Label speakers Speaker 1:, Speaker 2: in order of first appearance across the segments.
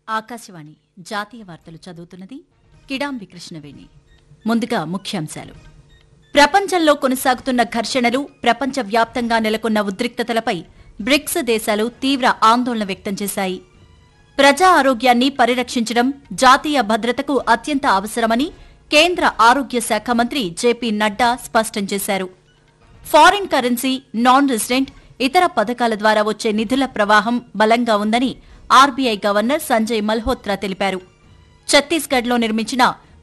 Speaker 1: ఆకాశవాణి జాతీయ వార్తలు చదువుతున్నది కిడాంబి కృష్ణవేణి. ముందుగా ముఖ్యాంశాలు. ప్రపంచంలో కొనసాగుతున్న ఘర్షణలు, ప్రపంచవ్యాప్తంగా నెలకొన్న ఉద్రిక్తతలపై బ్రిక్స్ దేశాలు తీవ్ర ఆందోళన వ్యక్తం చేశాయి. ప్రజా ఆరోగ్యాన్ని పరిరక్షించడం జాతీయ భద్రతకు అత్యంత అవసరమని కేంద్ర ఆరోగ్య శాఖ మంత్రి జేపీ నడ్డా స్పష్టం చేశారు. ఫారిన్ కరెన్సీ, నాన్ రెసిడెంట్, ఇతర పథకాల ద్వారా వచ్చే నిధుల ప్రవాహం బలంగా ఉందని ఆర్బీఐ గవర్నర్ సంజయ్ మల్హోత్రా తెలిపారు. ఛత్తీస్గఢ్లో నిర్మించిన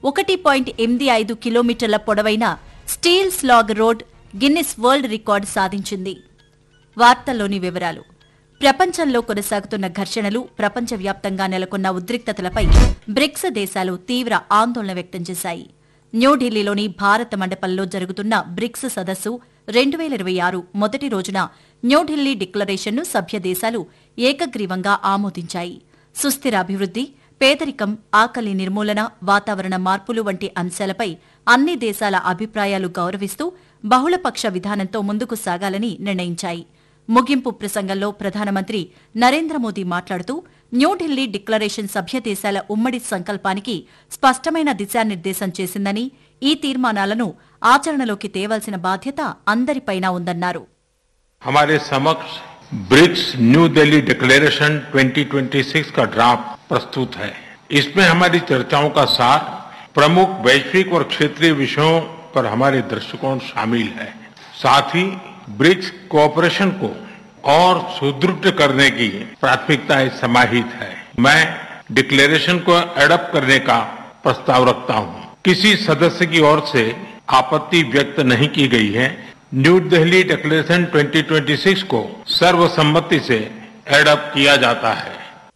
Speaker 1: 1.85 కిలోమీటర్ల పొడవైన steel slag road Guinness world record సాధించింది. వార్తల్లోని వివరాలు. ప్రపంచంలో కొనసాగుతున్న ఘర్షణలు, ప్రపంచవ్యాప్తంగా నెలకొన్న ఉద్రిక్తతలపై బ్రిక్స్ దేశాలు తీవ్ర ఆందోళన వ్యక్తం చేశాయి. న్యూఢిల్లీలోని భారత మండపంలో జరుగుతున్న బ్రిక్స్ సదస్సు 2026 మొదటి రోజున న్యూఢిల్లీ డిక్లరేషన్ను సభ్య దేశాలు ఏకగ్రీవంగా ఆమోదించాయి. సుస్థిర అభివృద్ది, పేదరికం, ఆకలి నిర్మూలన, వాతావరణ మార్పులు వంటి అంశాలపై అన్ని దేశాల అభిప్రాయాలు గౌరవిస్తూ బహుళపక్ష విధానంతో ముందుకు సాగాలని నిర్ణయించాయి. ముగింపు ప్రసంగంలో ప్రధానమంత్రి నరేంద్ర మోదీ మాట్లాడుతూ న్యూఢిల్లీ డిక్లరేషన్ సభ్య దేశాల ఉమ్మడి సంకల్పానికి స్పష్టమైన దిశానిర్దేశం చేసిందని, ఈ తీర్మానాలను ఆచరణలోకి తేవాల్సిన బాధ్యత అందరిపైనా ఉందన్నారు.
Speaker 2: हमारे समक्ष ब्रिक्स न्यू दिल्ली डिक्लेरेशन 2026 का ड्राफ्ट प्रस्तुत है. इसमें हमारी चर्चाओं का सार, प्रमुख वैश्विक और क्षेत्रीय विषयों पर हमारे दृष्टिकोण शामिल है. साथ ही ब्रिक्स कोऑपरेशन को और सुदृढ़ करने की प्राथमिकताएं समाहित है. मैं डिक्लेरेशन को एडॉप्ट करने का प्रस्ताव रखता हूं. किसी सदस्य की ओर से आपत्ति व्यक्त नहीं की गई है. न्यू दिल्ली डिक्लेरेशन 2026 को सर्वसम्मति से एडॉप्ट किया जाता है.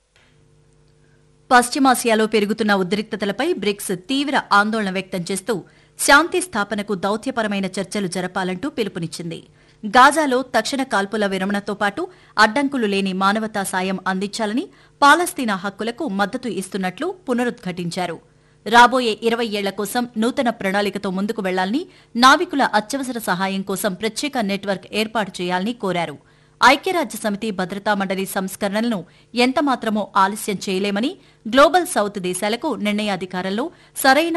Speaker 1: పశ్చిమాసియాలో పెరుగుతున్న ఉద్రిక్తతలపై బ్రిక్స్ తీవ్ర ఆందోళన వ్యక్తం చేస్తూ శాంతి స్థాపనకు దౌత్యపరమైన చర్చలు జరపాలంటూ పిలుపునిచ్చింది. గాజాలో తక్షణ కాల్పుల విరమణతో పాటు అడ్డంకులు లేని మానవతా సాయం అందించాలని, పాలస్తీనా హక్కులకు మద్దతు ఇస్తున్నట్లు పునరుద్ఘాటించారు. రాబోయే 20 ఏళ్ల కోసం నూతన ప్రణాళికతో ముందుకు వెళ్లాలని, నావికుల అత్యవసర సహాయం కోసం ప్రత్యేక నెట్వర్క్ ఏర్పాటు చేయాలని కోరారు. ఐక్యరాజ్యసమితి భద్రతా మండలి సంస్కరణలను ఎంతమాత్రమూ ఆలస్యం చేయలేమని, గ్లోబల్ సౌత్ దేశాలకు నిర్ణయాధికారంలో సరైన